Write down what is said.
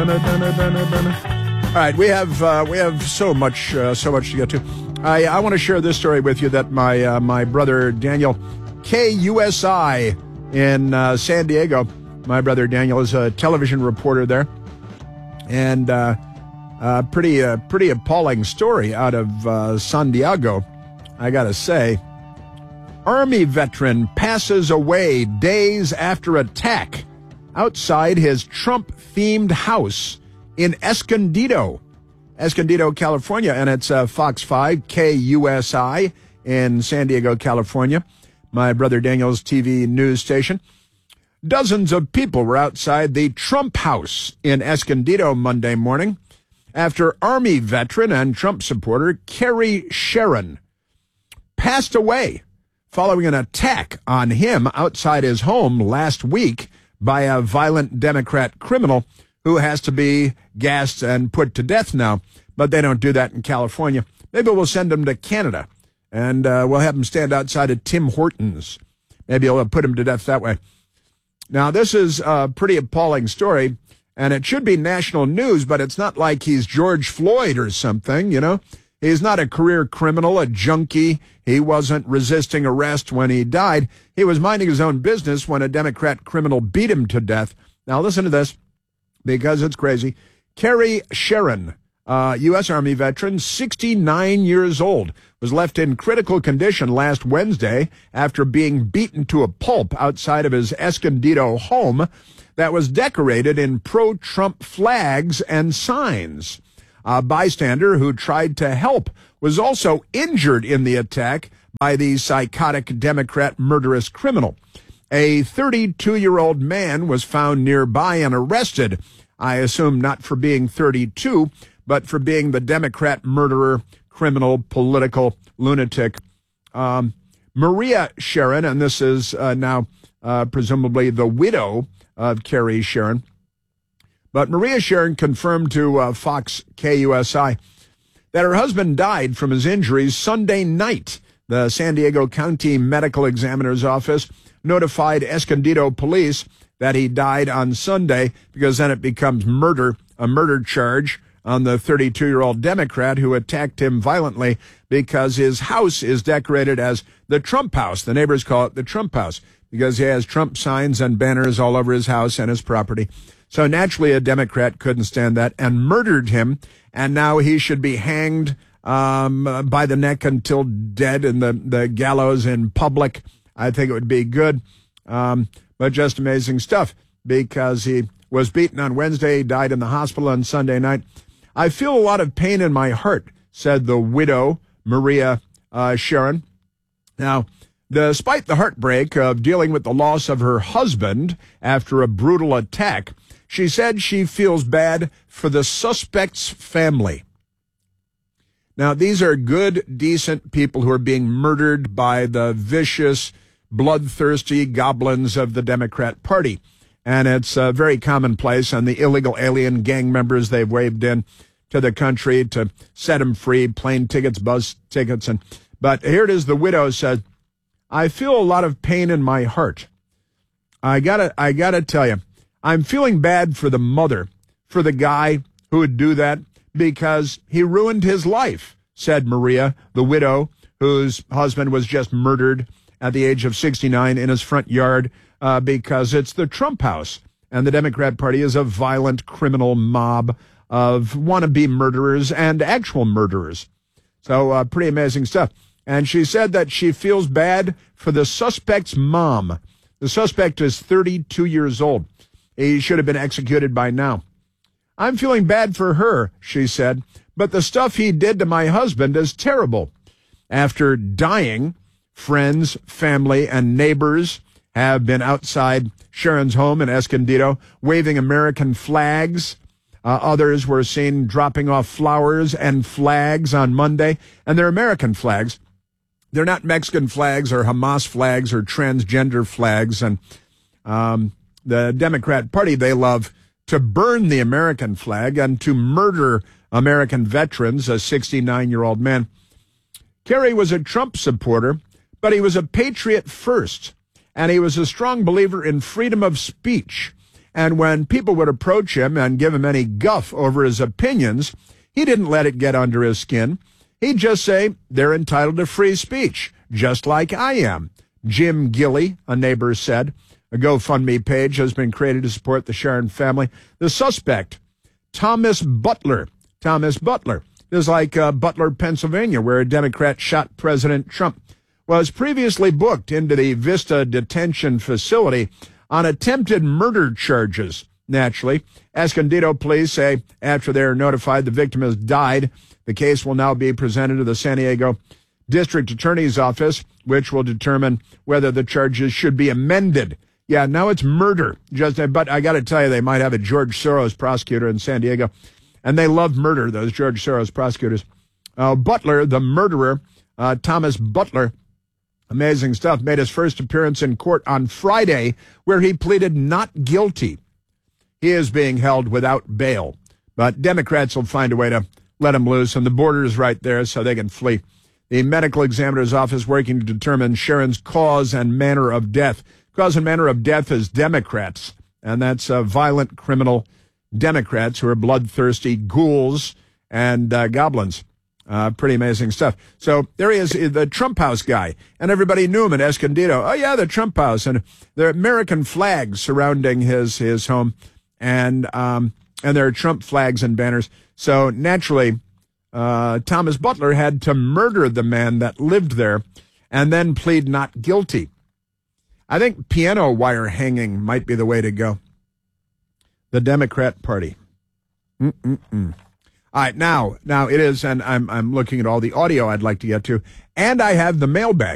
All right, we have so much to get to. I want to share this story with you that my brother Daniel, KUSI in San Diego. My brother Daniel is a television reporter there, and pretty appalling story out of San Diego, I gotta say. Army veteran passes away days after attack outside his Trump-themed house in Escondido, California. And it's Fox 5, KUSI in San Diego, California, my brother Daniel's TV news station. Dozens of people were outside the Trump house in Escondido Monday morning after Army veteran and Trump supporter Kerry Sharon passed away following an attack on him outside his home last week by a violent Democrat criminal who has to be gassed and put to death now. But they don't do that in California. Maybe we'll send him to Canada, and we'll have him stand outside of Tim Hortons. Maybe we'll put him to death that way. Now, this is a pretty appalling story, and it should be national news, but it's not like he's George Floyd or something, you know. He's not a career criminal, a junkie. He wasn't resisting arrest when he died. He was minding his own business when a Democrat criminal beat him to death. Now, listen to this, because it's crazy. Kerry Sharon, U.S. Army veteran, 69 years old, was left in critical condition last Wednesday after being beaten to a pulp outside of his Escondido home that was decorated in pro-Trump flags and signs. A bystander who tried to help was also injured in the attack by the psychotic Democrat murderous criminal. A 32-year-old man was found nearby and arrested, I assume not for being 32, but for being the Democrat murderer, criminal, political lunatic. Maria Sharon, and this is now presumably the widow of Kerry Sharon, but Maria Sharon confirmed to Fox KUSI that her husband died from his injuries Sunday night. The San Diego County Medical Examiner's Office notified Escondido police that he died on Sunday, because then it becomes murder, a murder charge on the 32-year-old Democrat who attacked him violently because his house is decorated as the Trump house. The neighbors call it the Trump house because he has Trump signs and banners all over his house and his property. So naturally, a Democrat couldn't stand that and murdered him, and now he should be hanged by the neck until dead in the gallows in public. I think it would be good, but just amazing stuff, because he was beaten on Wednesday, he died in the hospital on Sunday night. I feel a lot of pain in my heart, said the widow, Maria Sharon. Now, despite the heartbreak of dealing with the loss of her husband after a brutal attack, she said she feels bad for the suspect's family. Now, these are good, decent people who are being murdered by the vicious, bloodthirsty goblins of the Democrat Party. And it's very commonplace, and the illegal alien gang members they've waved in to the country to set them free, plane tickets, bus tickets. But here it is, the widow said, I feel a lot of pain in my heart. I gotta tell you, I'm feeling bad for the mother, for the guy who would do that, because he ruined his life, said Maria, the widow, whose husband was just murdered at the age of 69 in his front yard because it's the Trump house. And the Democrat Party is a violent criminal mob of wannabe murderers and actual murderers. So pretty amazing stuff. And she said that she feels bad for the suspect's mom. The suspect is 32 years old. He should have been executed by now. I'm feeling bad for her, she said, but the stuff he did to my husband is terrible. After dying, friends, family, and neighbors have been outside Sharon's home in Escondido waving American flags. Others were seen dropping off flowers and flags on Monday, and they're American flags. They're not Mexican flags or Hamas flags or transgender flags. And the Democrat Party, they love to burn the American flag and to murder American veterans, a 69-year-old man. Kerry was a Trump supporter, but he was a patriot first, and he was a strong believer in freedom of speech And when people would approach him and give him any guff over his opinions, he didn't let it get under his skin. He'd just say, they're entitled to free speech, just like I am. Jim Gilley, a neighbor, said. A GoFundMe page has been created to support the Sharon family. The suspect, Thomas Butler. Thomas Butler is like Butler, Pennsylvania, where a Democrat shot President Trump, was previously booked into the Vista detention facility on attempted murder charges. Naturally, Escondido police say after they're notified the victim has died, the case will now be presented to the San Diego District Attorney's Office, which will determine whether the charges should be amended. Yeah, now it's murder. But I got to tell you, they might have a George Soros prosecutor in San Diego, and they love murder, those George Soros prosecutors. Butler, the murderer, Thomas Butler, amazing stuff, made his first appearance in court on Friday, where he pleaded not guilty. He is being held without bail, but Democrats will find a way to let him loose, and the border is right there so they can flee. The medical examiner's office working to determine Sharon's cause and manner of death. Cause and manner of death is Democrats, and that's violent criminal Democrats who are bloodthirsty ghouls and goblins. Pretty amazing stuff. So there he is, the Trump House guy, and everybody knew him in Escondido. Oh, yeah, the Trump House, and there are American flags surrounding his home, and there are Trump flags and banners. So naturally, Thomas Butler had to murder the man that lived there and then plead not guilty. I think piano wire hanging might be the way to go. The Democrat Party. All right, now it is, and I'm looking at all the audio I'd like to get to, and I have the mailbag.